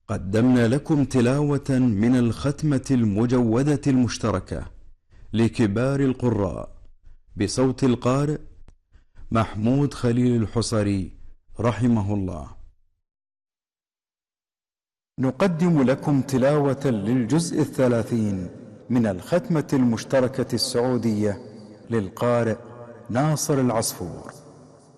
قدمنا لكم تلاوة من الختمة المجودة المشتركة لكبار القراء بصوت القارئ محمود خليل الحصري رحمه الله. نقدم لكم تلاوة للجزء 30 من الختمة المشتركة السعودية للقارئ ناصر العصفور.